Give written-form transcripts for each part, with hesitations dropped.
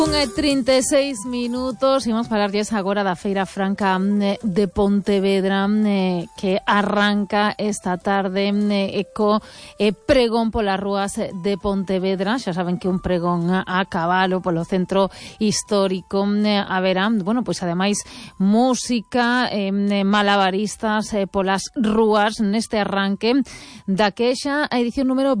36 minutos, imos falarlles agora da Feira Franca de Pontevedra que arranca esta tarde co pregón polas rúas de Pontevedra. Xa saben que un pregón a cabalo polo centro histórico haberá, bueno, pois ademais música, malabaristas polas rúas neste arranque da que xa a edición número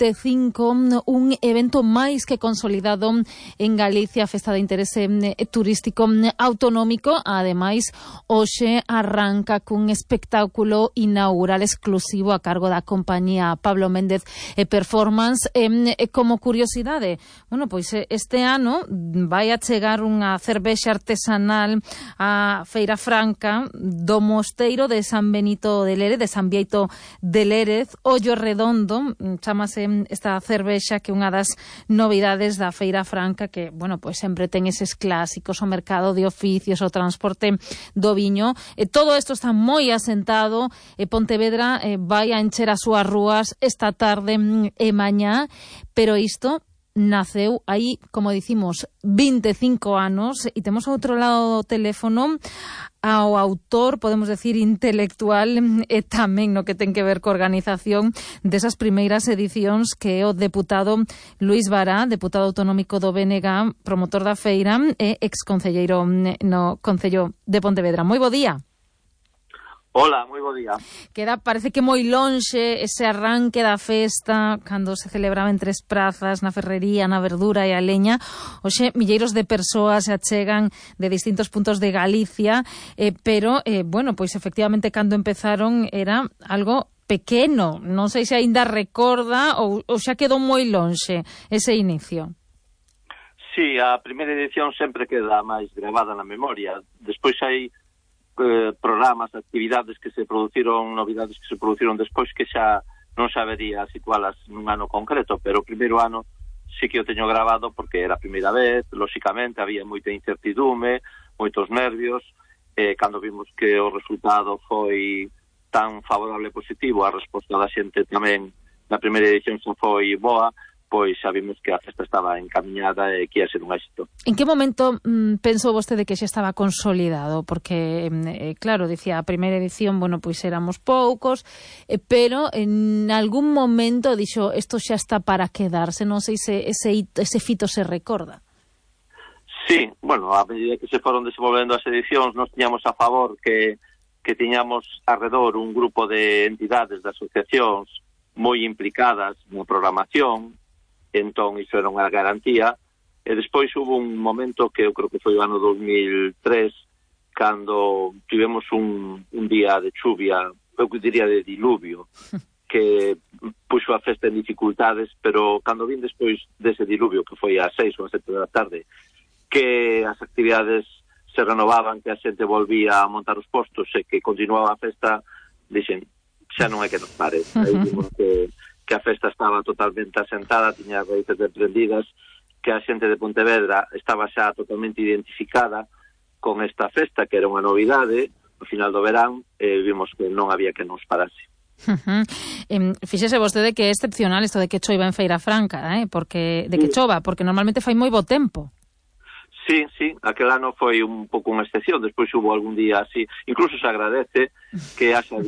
25, un evento máis que consolidado en Galicia, a festa de interese turístico autonómico. Ademais, hoxe arranca cun espectáculo inaugural exclusivo a cargo da compañía Pablo Méndez Performance. Como curiosidade, bueno, pois este ano vai a chegar unha cervexa artesanal a Feira Franca do Mosteiro de San Benito de Lérez, de San Bieito de Lérez, Ollo Redondo, chamase esta cervexa, que é unha das novidades da Feira Franca, que, bueno, pois sempre ten eses clásicos, o mercado de oficios, o transporte do viño. Todo isto está moi asentado. Pontevedra vai a encher as súas rúas esta tarde e mañá, pero isto naceu aí, como dicimos, 25 anos, e temos ao outro lado do teléfono ao autor, podemos decir, intelectual, e tamén no que ten que ver co organización desas primeiras edicións, que é o deputado Luís Bará, deputado autonómico do BNG, promotor da feira e exconcelleiro no Concello de Pontevedra. Moi bo día. Hola, moi bo día. Queda, parece que moi lonxe ese arranque da festa, cando se celebraba en Tres Prazas, na Ferrería, na Verdura e a Leña. Hoxe, milleiros de persoas se achegan de distintos puntos de Galicia, pero, bueno, pois efectivamente, cando empezaron era algo pequeno. Non sei se aínda recorda ou xa quedou moi lonxe ese inicio. Sí, a primeira edición sempre queda máis gravada na memoria. Despois hai programas, actividades que se produciron, novidades que se produciron despois, que xa non sabería situalas nun ano concreto, pero o primeiro ano sí que o teño gravado porque era a primeira vez, lóxicamente había moita incertidume, moitos nervios, cando vimos que o resultado foi tan favorable e positivo, a resposta da xente tamén na primeira edición xa foi boa, pois xa vimos que a festa estaba encamiñada e que ia ser un éxito. En que momento pensou vostede que xa estaba consolidado? Porque, claro, dicía, a primeira edición, bueno, pois éramos poucos, pero en algún momento dixo, isto xa está para quedarse, non sei se ese fito se recorda. Sí, bueno, a medida que se foron desenvolvendo as edicións, nos tiñamos a favor que tiñamos arredor un grupo de entidades, de asociacións moi implicadas na programación. Entón, iso era unha garantía. E despois hubo un momento que eu creo que foi o ano 2003, cando tivemos un día de chuvia, eu diría de diluvio, que puxo a festa en dificultades, pero cando vin despois dese diluvio, que foi ás 6 ou ás 7 da tarde, que as actividades se renovaban, que a xente volvía a montar os postos e que continuaba a festa, dixen, xa non é que nos pare. Aí vimos que a festa estaba totalmente asentada, tiña raíces desprendidas, que a xente de Pontevedra estaba xa totalmente identificada con esta festa, que era unha novidade, no final do verán, vimos que non había que nos parase. Fíxese vostede que é excepcional isto de que choiva en Feira Franca, porque de que chova, porque normalmente fai moi bo tempo. Sí, aquel ano foi un pouco unha excepción, despois hubo algún día así, incluso se agradece que haxa